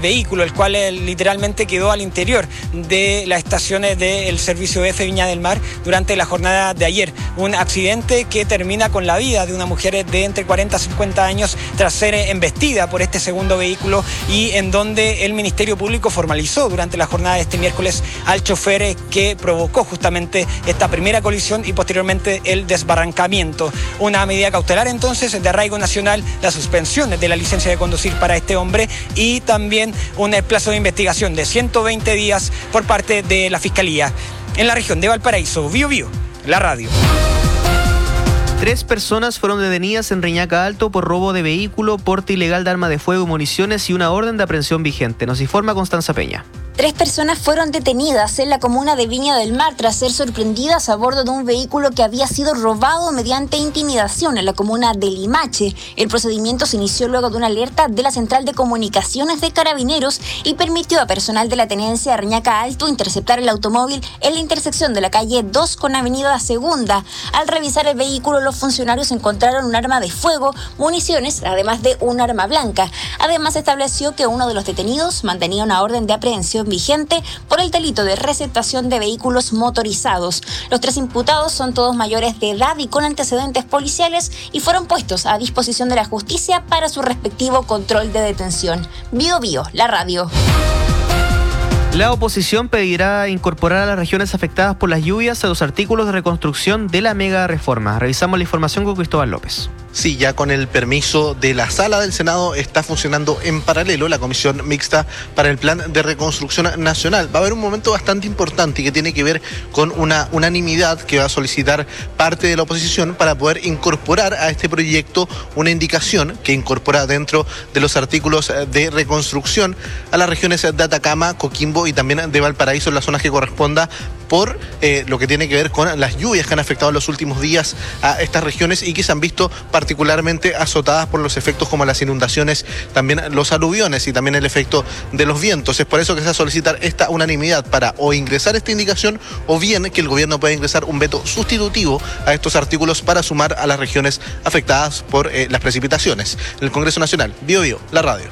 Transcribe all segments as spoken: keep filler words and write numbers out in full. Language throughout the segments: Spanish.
vehículo, el cual eh, literalmente quedó al interior de las estaciones del servicio F Viña del Mar durante la jornada de ayer. Un accidente que termina con la vida de una mujer de entre cuarenta a cincuenta años tras ser embestida por este segundo vehículo, y en donde el Ministerio Público formalizó durante la jornada de este miércoles al chofer que provocó justamente esta primera colisión y posteriormente el desbarrancamiento. Una medida cautelar entonces de arraigo nacional, la suspensión de la licencia de conducir para este hombre y también un plazo de investigación de ciento veinte días por parte de la Fiscalía. En la región de Valparaíso, Bío Bío, la radio. Tres personas fueron detenidas en Reñaca Alto por robo de vehículo, porte ilegal de arma de fuego y municiones y una orden de aprehensión vigente. Nos informa Constanza Peña. Tres personas fueron detenidas en la comuna de Viña del Mar tras ser sorprendidas a bordo de un vehículo que había sido robado mediante intimidación en la comuna de Limache. El procedimiento se inició luego de una alerta de la Central de Comunicaciones de Carabineros y permitió a personal de la tenencia de Reñaca Alto interceptar el automóvil en la intersección de la calle dos con Avenida Segunda. Al revisar el vehículo, los funcionarios encontraron un arma de fuego, municiones, además de un arma blanca. Además, se estableció que uno de los detenidos mantenía una orden de aprehensión vigente por el delito de receptación de vehículos motorizados. Los tres imputados son todos mayores de edad y con antecedentes policiales y fueron puestos a disposición de la justicia para su respectivo control de detención. Bío Bío, la radio. La oposición pedirá incorporar a las regiones afectadas por las lluvias a los artículos de reconstrucción de la mega reforma. Revisamos la información con Cristóbal López. Sí, ya con el permiso de la Sala del Senado está funcionando en paralelo la Comisión Mixta para el Plan de Reconstrucción Nacional. Va a haber un momento bastante importante y que tiene que ver con una unanimidad que va a solicitar parte de la oposición para poder incorporar a este proyecto una indicación que incorpora dentro de los artículos de reconstrucción a las regiones de Atacama, Coquimbo y también de Valparaíso en las zonas que corresponda por eh, lo que tiene que ver con las lluvias que han afectado en los últimos días a estas regiones y que se han visto particularmente azotadas por los efectos como las inundaciones, también los aluviones y también el efecto de los vientos. Es por eso que se va a solicitar esta unanimidad para o ingresar esta indicación o bien que el gobierno pueda ingresar un veto sustitutivo a estos artículos para sumar a las regiones afectadas por eh, las precipitaciones. En el Congreso Nacional, Bío Bío, la radio.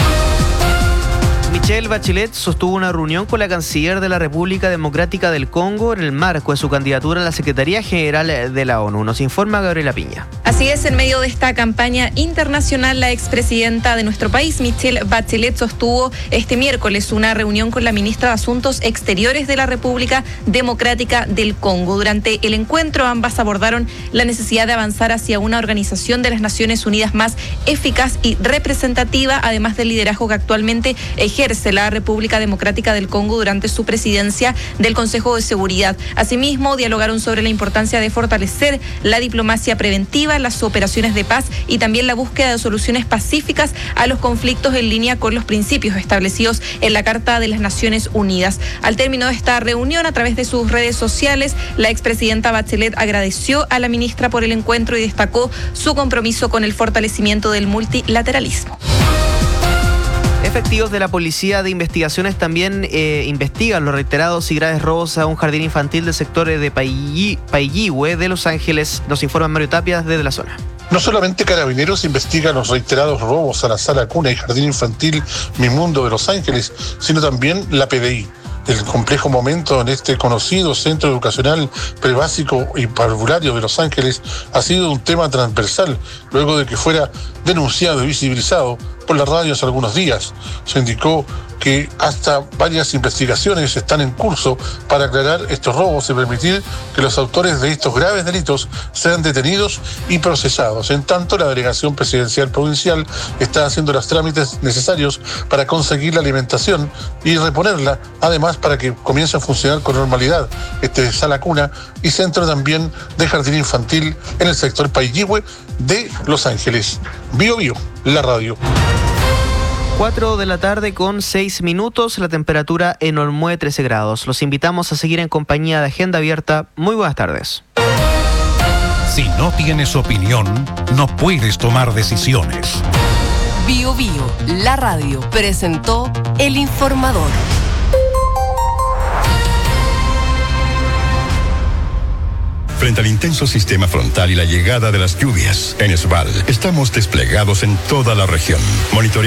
Michelle Bachelet sostuvo una reunión con la canciller de la República Democrática del Congo en el marco de su candidatura a la Secretaría General de la ONU. Nos informa Gabriela Piña. Así es, en medio de esta campaña internacional, la expresidenta de nuestro país, Michelle Bachelet, sostuvo este miércoles una reunión con la ministra de Asuntos Exteriores de la República Democrática del Congo. Durante el encuentro, ambas abordaron la necesidad de avanzar hacia una organización de las Naciones Unidas más eficaz y representativa, además del liderazgo que actualmente ejerce la República Democrática del Congo durante su presidencia del Consejo de Seguridad. Asimismo, dialogaron sobre la importancia de fortalecer la diplomacia preventiva, las operaciones de paz y también la búsqueda de soluciones pacíficas a los conflictos en línea con los principios establecidos en la Carta de las Naciones Unidas. Al término de esta reunión, a través de sus redes sociales, la expresidenta Bachelet agradeció a la ministra por el encuentro y destacó su compromiso con el fortalecimiento del multilateralismo. Efectivos de la Policía de Investigaciones también eh, investigan los reiterados y graves robos a un jardín infantil del sector de Paillihue de Los Ángeles. Nos informa Mario Tapia desde la zona. No solamente Carabineros investiga los reiterados robos a la sala cuna y jardín infantil Mi Mundo de Los Ángeles, sino también la P D I. El complejo momento en este conocido centro educacional prebásico y parvulario de Los Ángeles ha sido un tema transversal luego de que fuera denunciado y visibilizado por las radios algunos días. Se indicó que hasta varias investigaciones están en curso para aclarar estos robos y permitir que los autores de estos graves delitos sean detenidos y procesados. En tanto, la Delegación Presidencial Provincial está haciendo los trámites necesarios para conseguir la alimentación y reponerla, además para que comience a funcionar con normalidad este sala cuna y centro también de jardín infantil en el sector Paillihue de Los Ángeles. Bío Bío, la radio. cuatro de la tarde con seis minutos, la temperatura en Olmué trece grados. Los invitamos a seguir en compañía de Agenda Abierta. Muy buenas tardes. Si no tienes opinión, no puedes tomar decisiones. Bío Bío, la radio, presentó El Informador. Frente al intenso sistema frontal y la llegada de las lluvias, en Esval estamos desplegados en toda la región, monitoreando